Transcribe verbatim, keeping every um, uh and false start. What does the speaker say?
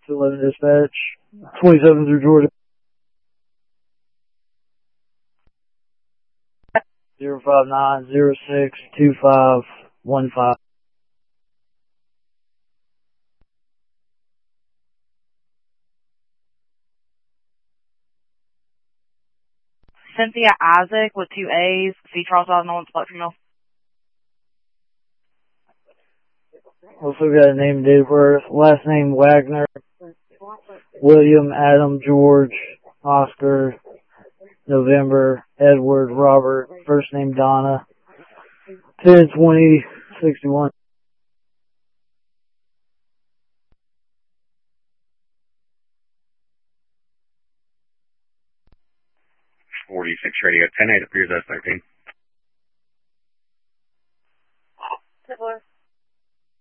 eleven dispatch. twenty-seven through Georgia. zero five nine zero six two five one five. Cynthia Isaac with two A's. C. Charles Island, one select female. Also got a name, date of birth. Last name Wagner. William, Adam, George, Oscar, November, Edward, Robert. First name Donna. ten twenty sixty-one. forty-six radio, ten eight appears as thirteen.